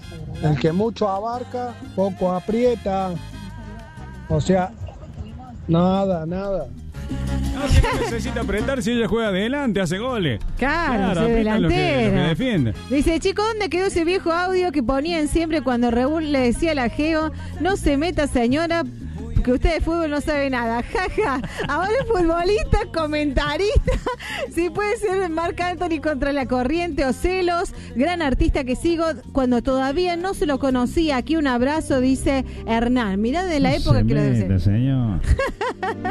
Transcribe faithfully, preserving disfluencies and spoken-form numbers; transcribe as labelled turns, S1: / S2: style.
S1: El que mucho abarca, poco aprieta. O sea, nada, nada.
S2: No, que no necesita apretar si ella juega adelante, hace goles.
S3: Claro,
S2: Claro,
S3: se
S2: aprieta lo que, lo que
S3: delantera.
S2: defiende.
S3: Dice, chico, ¿dónde quedó ese viejo audio que ponían siempre cuando Raúl le decía a la Geo, no se meta señora, que usted de fútbol no sabe nada? Jaja, ahora es futbolista, comentarista, si puede ser Marc Anthony contra la corriente o Celos, gran artista que sigo cuando todavía no se lo conocía. Aquí un abrazo, dice Hernán. Mirá de la
S2: No
S3: época
S2: se
S3: que lo
S2: meta,
S3: debe ser.
S2: señor.